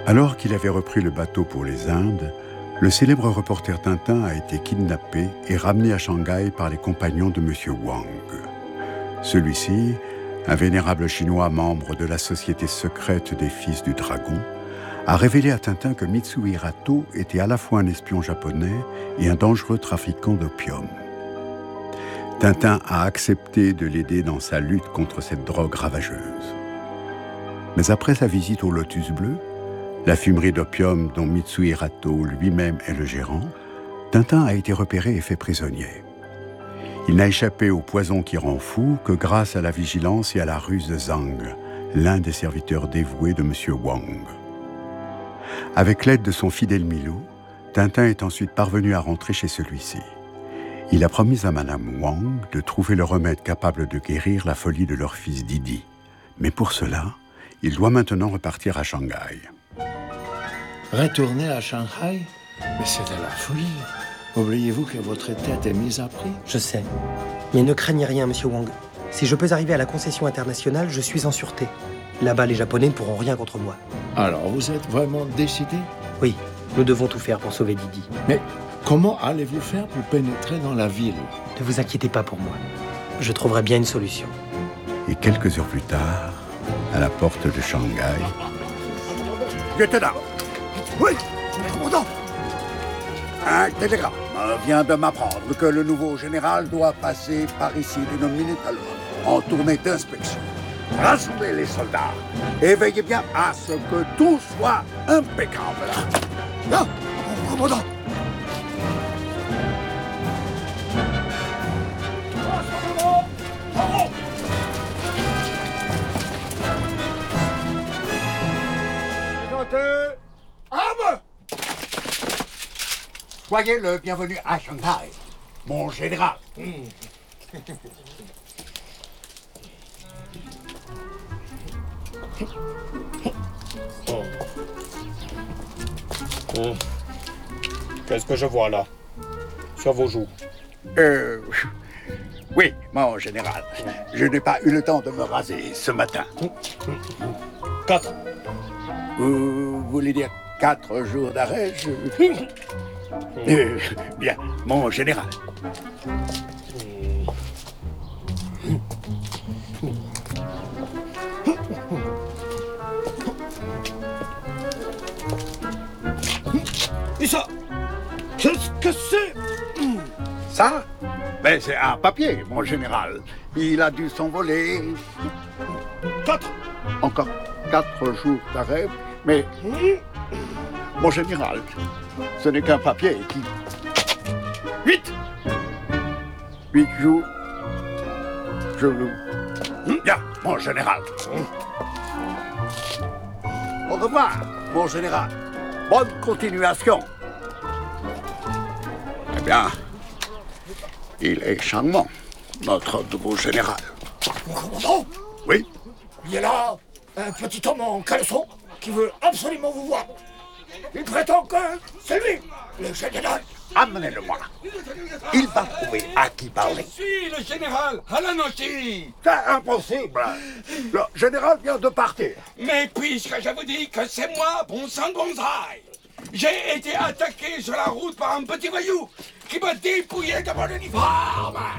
Alors qu'il avait repris le bateau pour les Indes, le célèbre reporter Tintin a été kidnappé et ramené à Shanghai par les compagnons de M. Wang. Celui-ci, un vénérable Chinois membre de la société secrète des Fils du Dragon, a révélé à Tintin que Mitsuo Hirato était à la fois un espion japonais et un dangereux trafiquant d'opium. Tintin a accepté de l'aider dans sa lutte contre cette drogue ravageuse. Mais après sa visite au Lotus Bleu, la fumerie d'opium dont Mitsuo Hirato lui-même est le gérant, Tintin a été repéré et fait prisonnier. Il n'a échappé au poison qui rend fou que grâce à la vigilance et à la ruse de Zhang, l'un des serviteurs dévoués de M. Wang. Avec l'aide de son fidèle Milou, Tintin est ensuite parvenu à rentrer chez celui-ci. Il a promis à Madame Wang de trouver le remède capable de guérir la folie de leur fils Didi. Mais pour cela, il doit maintenant repartir à Shanghai. Retourner à Shanghai? Mais c'est de la folie. Oubliez-vous que votre tête est mise à prix? Je sais. Mais ne craignez rien, Monsieur Wang. Si je peux arriver à la concession internationale, je suis en sûreté. Là-bas, les Japonais ne pourront rien contre moi. Alors, vous êtes vraiment décidé? Oui, nous devons tout faire pour sauver Didi. Mais comment allez-vous faire pour pénétrer dans la ville? Ne vous inquiétez pas pour moi. Je trouverai bien une solution. Et quelques heures plus tard, à la porte de Shanghai... Lieutenant! Oui, commandant! Un télégramme vient de m'apprendre que le nouveau général doit passer par ici d'une minute à l'autre, en tournée d'inspection. Rassemblez les soldats et veillez bien à ce que tout soit impeccable. Là, mon commandant! Armes! Soyez le bienvenu à Shanghai, mon général. Qu'est-ce que je vois là, sur vos joues? Oui, mon général. Je n'ai pas eu le temps de me raser ce matin. 4. Vous voulez dire 4 jours d'arrêt? Bien, mon général. Et ça, qu'est-ce que c'est? Ça? Ben, c'est un papier, mon général. Il a dû s'envoler. 4. Encore 4 jours d'arrêt, mais... Mon général, ce n'est qu'un papier qui... 8. 8 jours... Bien, mon général. Au revoir, mon général. Bonne continuation. Eh bien, il est charmant, notre nouveau général. Mon commandant? Oui? Il y a là un petit homme en caleçon qui veut absolument vous voir. Il prétend que c'est lui, le général. Amenez-le-moi. Il va trouver à qui parler. Je suis le général Halanoshi. C'est impossible. Le général vient de partir. Mais puisque je vous dis que c'est moi, bon sang bonsaï, j'ai été attaqué sur la route par un petit voyou qui m'a dépouillé de mon uniforme.